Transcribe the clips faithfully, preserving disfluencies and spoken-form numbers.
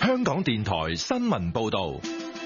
香港電台新聞報道。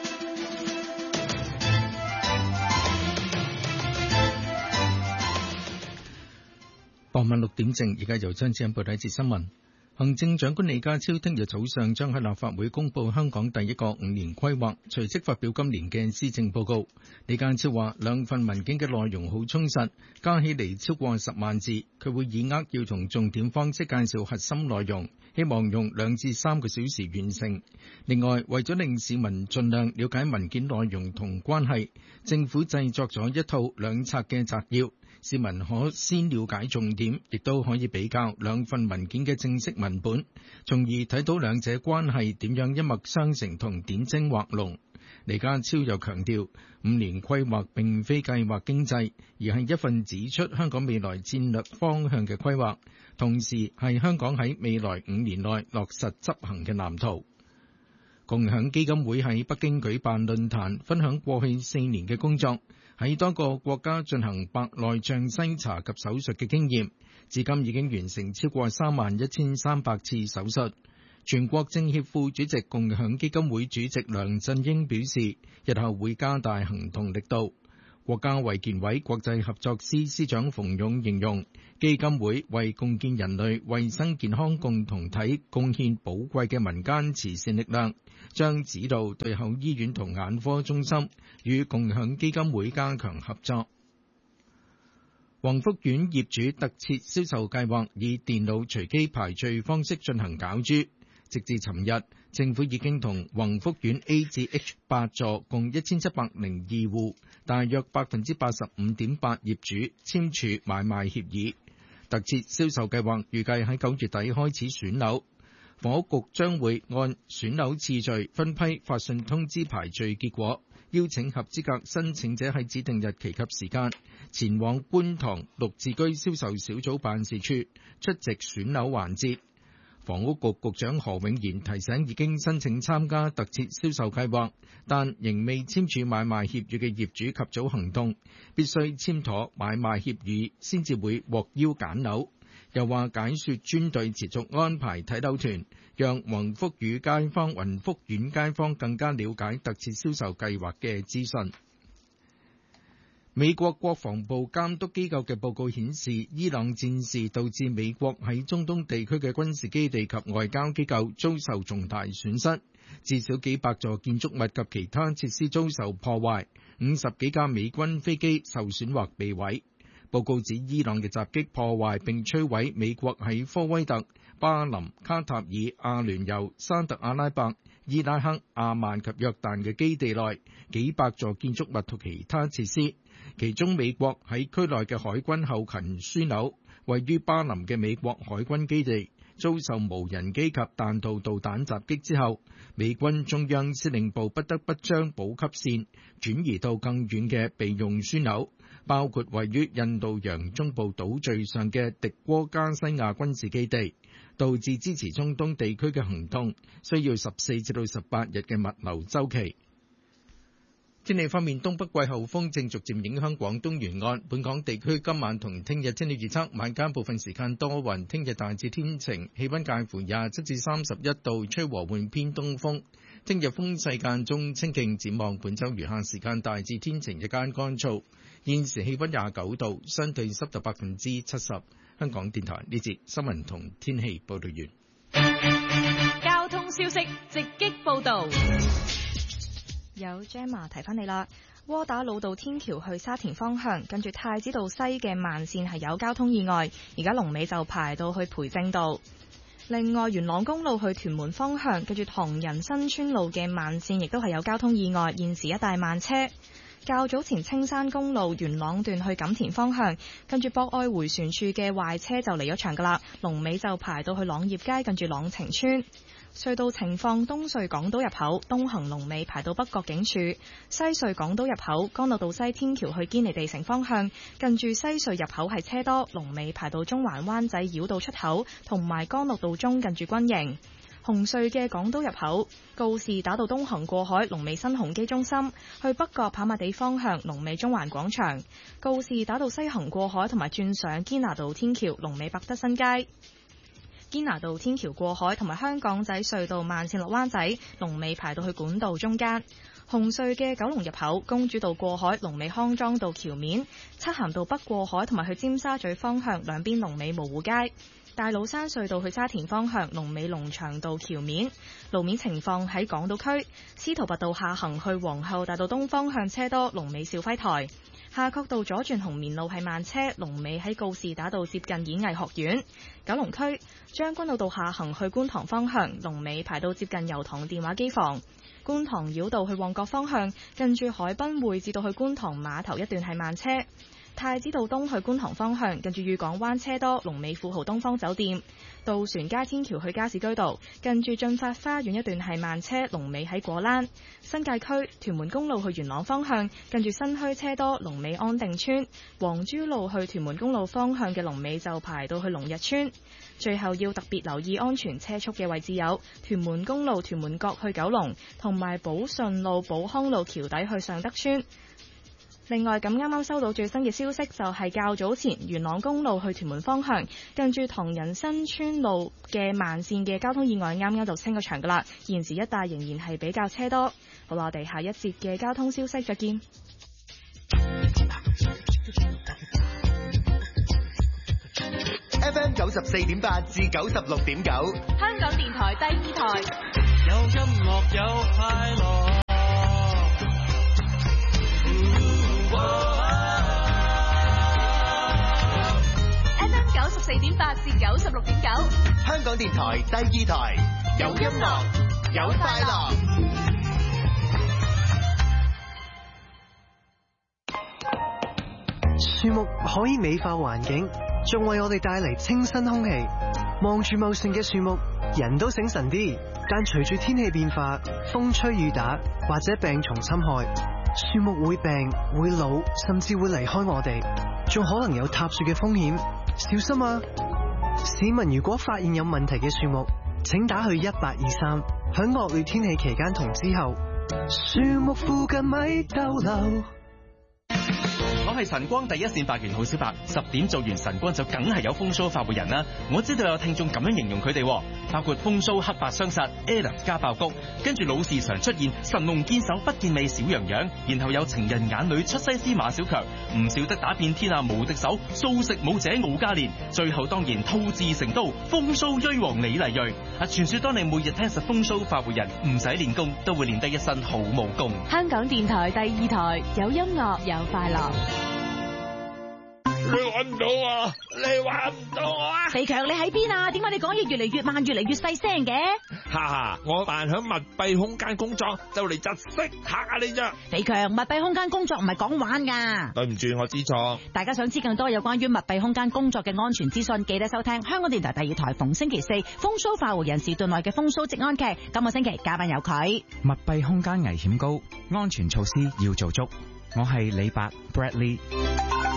傍晚六點正，而家由張志恩報道一節新聞。行政長官李家超聽日早上將喺立法會公布香港第一個五年規劃，隨即發表今年嘅施政報告。李家超話兩份文件嘅內容好充實，加起嚟超過十萬字，佢會以扼要同重點方式介紹核心內容，希望用兩至三個小時完成。另外，為咗令市民盡量了解文件內容同關係，政府製作咗一套兩冊嘅摘要。市民可先了解重點，亦都可以比較兩份文件嘅正式文本，從而睇到兩者關係點樣一脈相承同點睛畫龍。李家超又強調，五年規劃並非計劃經濟，而係一份指出香港未來戰略方向嘅規劃，同時係香港喺未來五年內落實執行嘅藍圖。共享基金會喺北京舉辦論壇，分享過去四年嘅工作，喺多個國家進行白內障篩查及手術嘅經驗，至今已經完成超過三萬一千三百次手術。全國政協副主席、共享基金會主席梁振英表示，日後會加大行動力度。國家衛健委國際合作司司長馮勇形容，基金會為共建人類衛生健康共同體貢獻寶貴嘅民間慈善力量，將指導對口醫院同眼科中心與共享基金會加強合作。宏福苑業主特設銷售計劃以電腦隨機排序方式進行攪珠，直至尋日，政府已經同宏福苑 A 至 H 八座共一千七百零二戶，大約百分之八十五點八業主簽署買賣協議。特設銷售計劃預計喺九月底開始選樓，房屋局將會按選樓次序分批發信通知排序結果，邀請合資格申請者喺指定日期及時間前往觀塘綠置居銷售小組辦事處出席選樓環節。房屋局局長何永賢提醒已經申請參加特設銷售計劃，但仍未簽署買賣協議嘅業主及早行動，必須簽妥買賣協議先至會獲邀揀樓。又話解說專隊持續安排睇樓團，讓宏福與街坊、宏福苑街坊更加了解特設銷售計劃嘅資訊。美國國防部監督機構嘅報告顯示，伊朗戰事導致美國喺中東地區嘅軍事基地及外交機構遭受重大損失，至少幾百座建築物及其他設施遭受破壞，五十幾架美軍飛機受損或被毀。報告指伊朗嘅襲擊破壞並摧毀美國喺科威特、巴林、卡塔爾、阿聯酋、沙特阿拉伯、伊拉克、阿曼及約旦嘅基地內幾百座建築物同其他設施。其中美國喺區內嘅海軍後勤樞紐，位於巴林嘅美國海軍基地遭受無人機及彈道導彈襲擊之後，美軍中央司令部不得不將補給線轉移到更遠嘅備用樞紐，包括位於印度洋中部島嶼上嘅迪戈加西亞軍事基地，導致支持中東地區嘅行動需要十四至到十八日嘅物流週期。天氣方面，東北季候風正逐漸影響廣東沿岸。本港地區今晚同聽日天氣預測，晚間部分時間多雲，聽日大致天晴，氣溫介乎廿七至三十一度，吹和緩偏東風。聽日風勢間中清勁，展望本週餘下時間大致天晴，日間乾燥。現時氣溫廿九度，相對濕度百分之七十。香港電台呢節新聞同天氣報道完。 交通消息直擊報道。 有 Gemma 提翻你啦，窩打老道天橋去沙田方向，跟住太子道西嘅慢線係有交通意外，而家龍尾就排到去培正道。另外，元朗公路去屯門方向，跟住唐人新村路嘅慢線亦都係有交通意外，現時一帶慢車。較早前青山公路元朗段去錦田方向，跟住博愛迴旋處嘅壞車就離咗場噶啦，龍尾就排到去朗業街，跟住朗晴村。隧道情況，東隧港島入口東行龍尾排到北角警署，西隧港島入口干諾道西天橋去堅尼地城方向，近住西隧入口係車多，龍尾排到中環灣仔繞道出口，同埋干諾道中近住軍營。紅隧嘅港島入口告士打道東行過海，龍尾新鴻基中心；去北角跑馬地方向，龍尾中環廣場。告士打道西行過海同埋轉上堅拿道天橋，龍尾百德新街。 堅拿道天橋過海同埋香港仔隧道慢線落灣仔，龍尾排到去管道中間。紅隧嘅九龍入口公主道過海，龍尾康莊道橋面；漆咸道北過海同埋去尖沙咀方向，兩邊龍尾蕪湖街。大老山隧道去沙田方向，龍尾龍翔道橋面。路面情況喺港島區，司徒拔道下行去皇后大道東方向車多，龍尾兆輝台。夏慤道左轉紅棉路係慢車，龍尾喺告士打道接近演藝學院。九龍區將軍澳道下行去觀塘方向，龍尾排到接近油塘電話機房。觀塘繞道去旺角方向，近住海濱匯至到去觀塘碼頭一段係慢車。太子道東去觀塘方向，近住裕港灣車多，龍尾富豪東方酒店。渡船街天橋去加士居道，近住駿發花園一段係慢車，龍尾喺果欄。新界區屯門公路去元朗方向，近住新墟車多，龍尾安定村。黃珠路去屯門公路方向嘅龍尾就排到去龍日村。最後要特別留意安全車速嘅位置有屯門公路屯門角去九龍，同埋寶順路寶康路橋底去尚德村。另外，咁啱啱收到最新嘅消息，就係較早前元朗公路去屯門方向，近住唐人新村路嘅慢線嘅交通意外，啱啱就清咗場噶啦。現時一帶仍然係比較車多。好啦，我哋下一節嘅交通消息再見。 F M 九十四點八至九十六點九， 香港電台第二台， 有音樂有快樂。 F M 九十四點八至九十六點九， 香港電台第二台，有音樂有快樂。 樹木可以美化環境，仲為我哋帶嚟清新空氣。望住茂盛嘅樹木，人都醒神啲。但隨住天氣變化，風吹雨打或者病蟲侵害，樹木會病、會老，甚至會離開我哋，仲可能有塌樹嘅風險。小心啊！市民如果發現有問題嘅樹木，請打去一八二三。響惡劣天氣期間同之後，樹木附近咪逗留。 我係晨光第一線白猿號小白，十點做完晨光就梗係有風騷發活人啦。我知道有聽眾咁樣形容佢哋，包括風騷黑白雙殺 Alan 加爆谷，跟住老是常出現神龍見首不見尾小羊羊，然後有情人眼裏出西施馬小強，唔少得打遍天下無敵手素食武者敖嘉年，最後當然吐字成刀風騷銳王李麗蕊。啊，傳說當你每日聽實風騷發活人，唔使練功都會練得一身好武功。 香港電台第二台，有音樂有快樂。 你揾唔到啊！你揾唔到我啊！ 肥強，你喺邊啊？點解你講嘢越嚟越慢，越嚟越細聲嘅？ 哈哈，我扮響密閉空間工作，就嚟窒息嚇下你啫！ 肥強，密閉空間工作唔係講玩噶。 對唔住，我知錯。 大家想知更多有關於密閉空間工作嘅安全資訊，記得收聽香港電台第二台逢星期四風騷快活人時段內嘅風騷職安劇。今個星期嘉賓有佢。 密閉空間危險高，安全措施要做足。我係李白 Bradley。